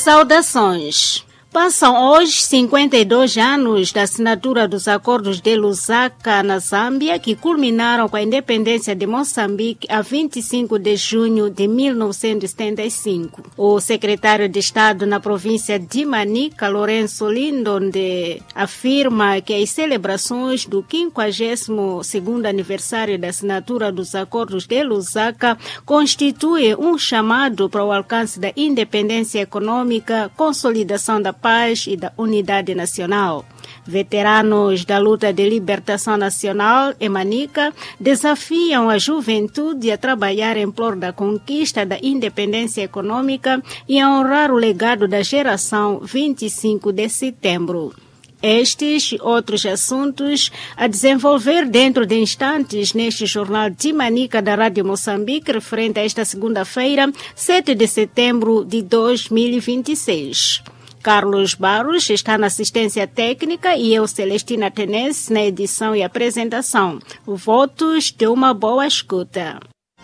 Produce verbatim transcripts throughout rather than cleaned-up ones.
Saudações! Passam hoje cinquenta e dois anos da assinatura dos acordos de Lusaka, na Zâmbia, que culminaram com a independência de Moçambique a vinte e cinco de junho de mil novecentos e setenta e cinco. O secretário de Estado na província de Manica, Lourenço Lindonde, afirma que as celebrações do quinquagésimo segundo aniversário da assinatura dos acordos de Lusaka constituem um chamado para o alcance da independência econômica, consolidação da paz e da unidade nacional. Veteranos da luta de libertação nacional em Manica desafiam a juventude a trabalhar em prol da conquista da independência econômica e a honrar o legado da geração vinte e cinco de setembro. Estes e outros assuntos a desenvolver dentro de instantes neste jornal de Manica da Rádio Moçambique, referente a esta segunda-feira, sete de setembro de dois mil e vinte e seis. Carlos Barros está na assistência técnica e eu, Celestina Tenense, na edição e apresentação. Votos de uma boa escuta.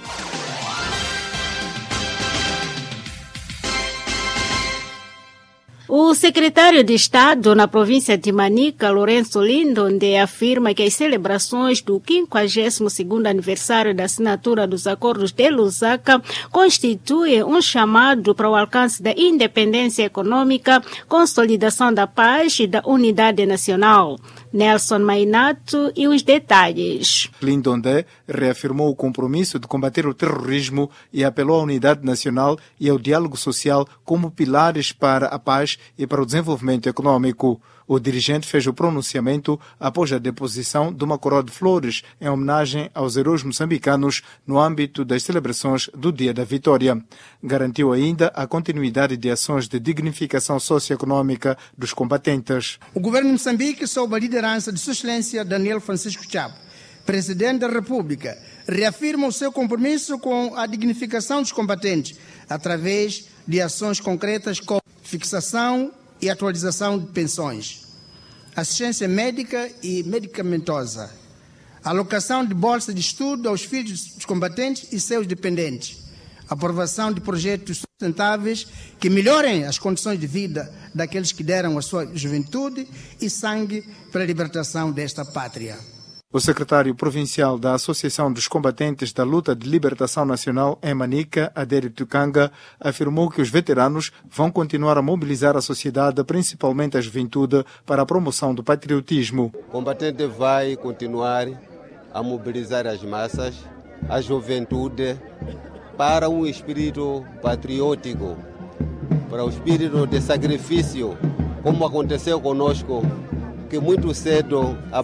O secretário de Estado na província de Manica, Lourenço Lindonde, afirma que as celebrações do quinquagésimo segundo aniversário da assinatura dos acordos de Lusaka constituem um chamado para o alcance da independência econômica, consolidação da paz e da unidade nacional. Nelson Mainato e os detalhes. Lindonde reafirmou o compromisso de combater o terrorismo e apelou à unidade nacional e ao diálogo social como pilares para a paz e para o desenvolvimento econômico. O dirigente fez o pronunciamento após a deposição de uma coroa de flores em homenagem aos heróis moçambicanos no âmbito das celebrações do Dia da Vitória. Garantiu ainda a continuidade de ações de dignificação socioeconômica dos combatentes. O governo de Moçambique, sob a liderança de Sua Excelência Daniel Francisco Chapo, Presidente da República, reafirma o seu compromisso com a dignificação dos combatentes através de ações concretas como fixação e atualização de pensões, assistência médica e medicamentosa, alocação de bolsa de estudo aos filhos dos combatentes e seus dependentes, aprovação de projetos sustentáveis que melhorem as condições de vida daqueles que deram a sua juventude e sangue pela libertação desta pátria. O secretário provincial da Associação dos Combatentes da Luta de Libertação Nacional em Manica, Adério Tucanga, afirmou que os veteranos vão continuar a mobilizar a sociedade, principalmente a juventude, para a promoção do patriotismo. O combatente vai continuar a mobilizar as massas, a juventude, para um espírito patriótico, para o espírito de sacrifício, como aconteceu conosco, que muito cedo a